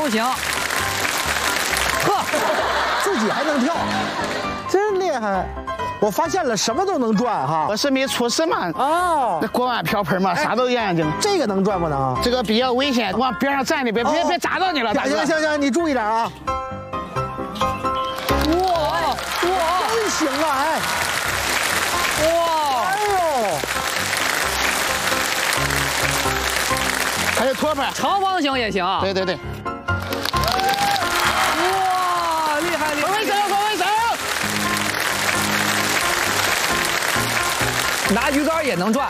行。呵， 自己还能跳，真厉害！我发现了，什么都能转哈。 我是没出事嘛。 哦， 那锅碗瓢盆嘛，啥都一样就。 这个能转不能？ 这个比较危险，往边上站的，别砸到你了。 行，你注意点啊。 哇， 真行啊！哎， 哇， 哎呦， 还有托盘， 长方形也行啊。 对。 哇，厉害！ 快回手！ 拿鱼竿也能转。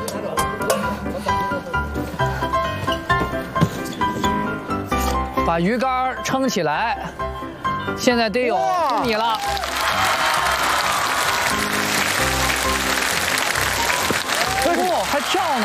把鱼竿撑起来，现在得有5米了。哦，还跳呢。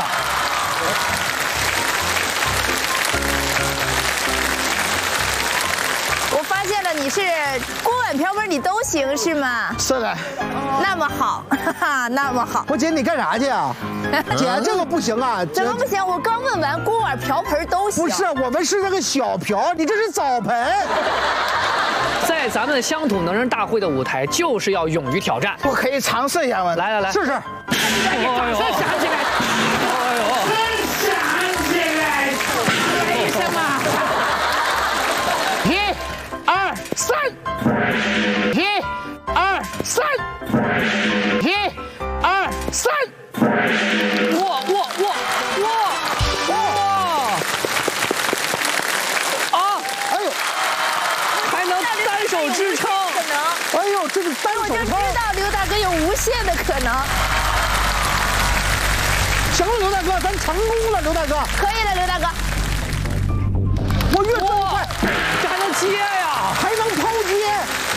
我发现了，你是锅碗瓢盆你都行是吗？ 是的。 那么好，哈哈，那么好。 我姐你干啥去啊？姐这个不行啊！ 怎么不行？我刚问完，锅碗瓢盆都行。 不是，我们是这个小瓢，你这是澡盆。 在咱们乡土能人大会的舞台，就是要勇于挑战。 我可以尝试一下吗？ 来， 试试。 哎呦，想起来！哎呦， 想起来！为什么？1、2、3，1、2、3，1、2、3。 哇！啊！ 哎呦， 还能单手支撑。 可能。 哎呦，这个单手我就知撑。 道刘大哥有无限的可能。 行了，刘大哥，咱成功了，刘大哥。 可以了，刘大哥。 我越转越快， 这还能接呀！ 还能抛接。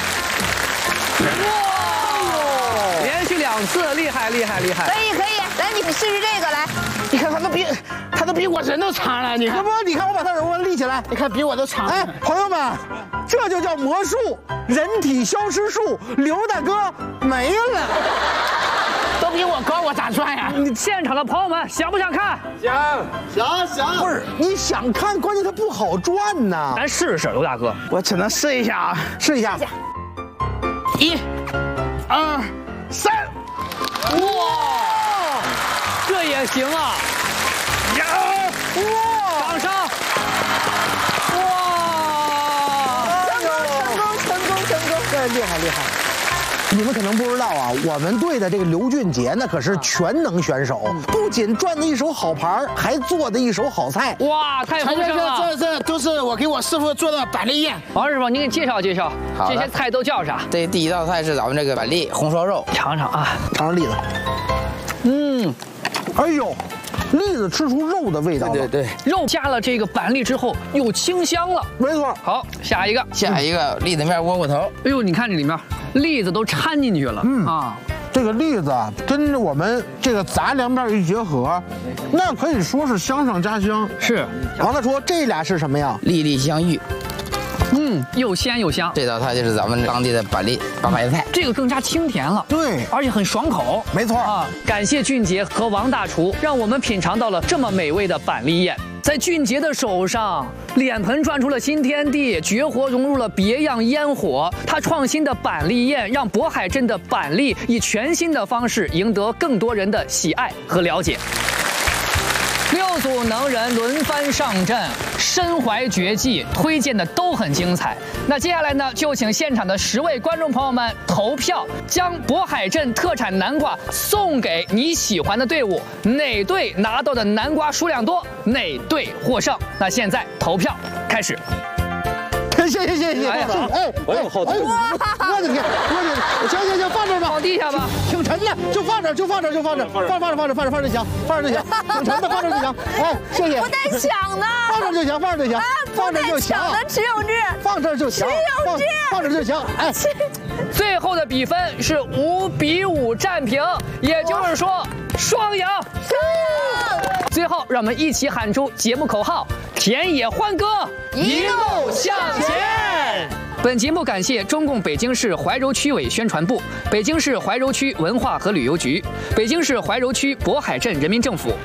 哇！连续2次，厉害！ 可以，来，你试试这个来。 你看他都比我人都长了，你看。 不，你看我把他人立起来， 你看比我都长。 哎，朋友们，这就叫魔术，人体消失术，刘大哥没了。 都比我高，我咋转呀？ 你现场的朋友们想不想看？ 想。不是，你想看，关键它不好转呐。 咱试试，刘大哥。 我只能试一下啊， 试一下。 1、2、3。 哇，这也行啊！哇，掌声！哇， 成功！ 这厉害！你们可能不知道啊，我们队的这个刘俊杰呢，可是全能选手，不仅转的一手好牌，还做的一手好菜。 哇，太丰盛了！ 这都是我给我师傅做的板栗宴。 王师傅，您给介绍介绍，这些菜都叫啥？ 这第一道菜是咱们这个板栗红烧肉， 尝尝啊， 尝尝栗子。哎呦，栗子吃出肉的味道了。 对， 肉加了这个板栗之后又清香了。 没错。 好，下一个栗子面窝窝头。 哎呦，你看这里面栗子都掺进去了。 这个栗子啊，跟我们这个杂粮面一结合，那可以说是香上加香。 是。 王大厨，这俩是什么呀？ 粒粒相遇。 又鲜又香。 这道菜就是咱们当地的板栗八牌菜， 这个更加清甜了， 对， 而且很爽口。 没错啊！感谢俊杰和王大厨，让我们品尝到了这么美味的板栗宴。在俊杰的手上，脸盆转出了新天地，绝活融入了别样烟火。他创新的板栗宴，让渤海镇的板栗以全新的方式赢得更多人的喜爱和了解。6组能人轮番上阵，身怀绝技，推荐的都很精彩。那接下来呢，就请现场的10位观众朋友们投票，将渤海镇特产南瓜送给你喜欢的队伍，哪队拿到的南瓜数量多，哪队获胜。那现在投票开始。 谢谢。 哎呀， 我有好多。我的天，行，放这儿吧， 放地下吧， 挺沉的，就放这儿，放这儿就行，挺沉的，放这儿就行。哎，谢谢。 我在想呢。 放这儿就行，放这儿就行，放这儿就行。 持有制。 放这儿就行，放这儿就行。哎， 最后的比分是5比5战平，也就是说双赢。最后，让我们一起喊出节目口号：田野欢歌，一路向前。本节目感谢中共北京市怀柔区委宣传部、北京市怀柔区文化和旅游局、北京市怀柔区渤海镇人民政府